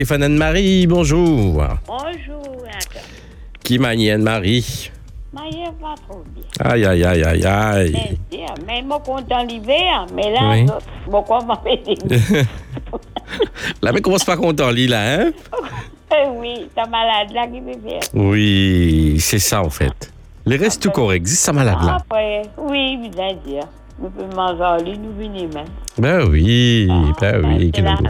Stéphane Anne-Marie, bonjour. Bonjour, Antoine. Qui manie Anne-Marie? Mais il va trop bien. Aïe, aïe, aïe, aïe, aïe. Mais moi, content l'hiver, mais là, Oui. bon, quoi m'a fait des... Là, mais commence pas content, lit là, hein? Oui, ta malade là qui me fait. Oui, c'est ça en fait. Les restes tout correct, dis ça malade là. Après, oui, bien dire. Nous pouvons manger en lit, nous venons même. Ben oui, C'est que la nous-